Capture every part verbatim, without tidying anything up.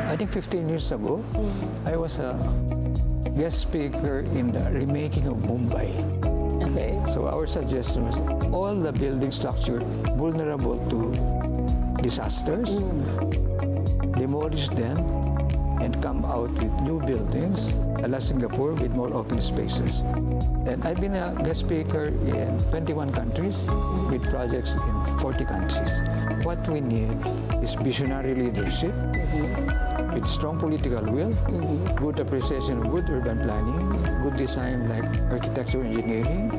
I think fifteen years ago, I was a guest speaker in the remaking of Mumbai. Okay. So our suggestion was all the building structure vulnerable to disasters, demolish them, and come out with new buildings, a la Singapore with more open spaces. And I've been a guest speaker in twenty-one countries with projects in forty countries. What we need is visionary leadership with strong political will, good appreciation of good urban planning, good design like architecture engineering,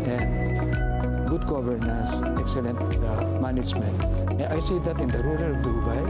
and good governance, excellent uh, management. And I see that in the rural Dubai,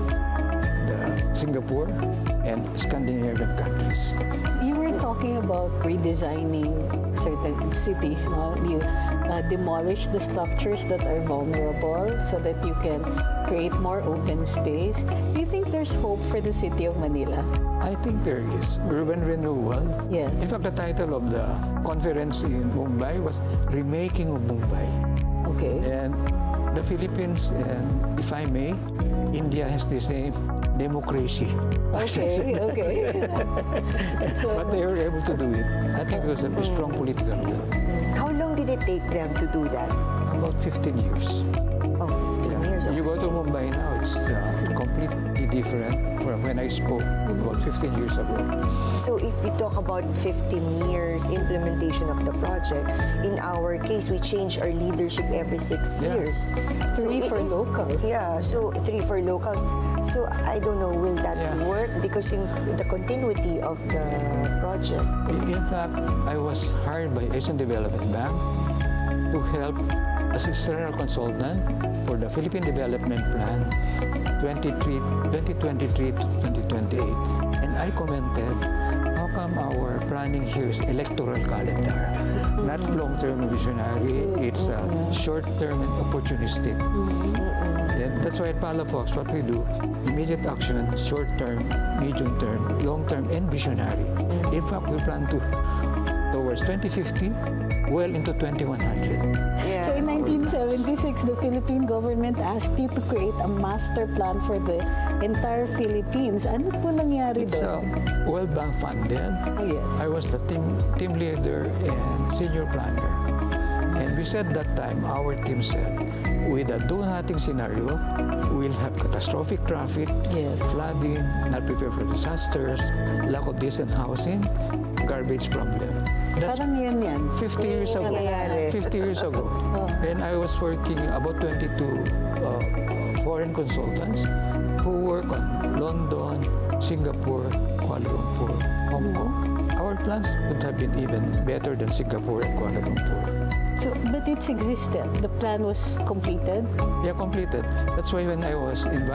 the Singapore, and Scandinavian countries. You were talking about redesigning certain cities. No? You uh, demolish the structures that are vulnerable so that you can create more open space. Do you think there's hope for the city of Manila? I think there is urban renewal. Yes. In fact, the title of the conference in Mumbai was Remaking of Mumbai. Okay. And the Philippines, and if I may, India has the same democracy. Okay, okay. But they were able to do it. I think it was a strong political will. How long did it take them to do that? About fifteen years. Oh, fifteen years. You go to okay. Mumbai now, it's uh, completely different from when I spoke about fifteen years ago. So if we talk about fifteen years implementation of the project, in our case, we change our leadership every six Yeah. years. Three it for is- locals. Yeah, so three for locals. So I don't know, will that Yeah. work? Because in the continuity of the project. In fact, I was hired by Asian Development Bank to help as external consultant for the Philippine Development Plan twenty twenty-three to twenty twenty-eight. And I commented, how come our planning here is electoral calendar? Not long-term visionary, it's uh, short-term and opportunistic. And that's why at Palafox, what we do, immediate action, short-term, medium-term, long-term, and visionary. In fact, we plan to towards twenty fifty, well into twenty-one hundred. Yeah. So in nineteen seventy-six, the Philippine government asked you to create a master plan for the entire Philippines. Ano po nangyari It's uh, doon? World Bank funded. Oh, yes. I was the team team leader and senior planner. And we said that time, our team said, with a do-nothing scenario, we'll have catastrophic traffic, Yes. flooding, not prepared for disasters, lack of decent housing, garbage problem. That's Parang yan yan. fifty years ago. nangyayari. fifty years ago. And I was working about twenty-two uh, foreign consultants who work on London, Singapore, Kuala Lumpur, Hong Kong. Our plans would have been even better than Singapore and Kuala Lumpur. So, but it's existed. The plan was completed. Yeah, completed. That's why when I was invited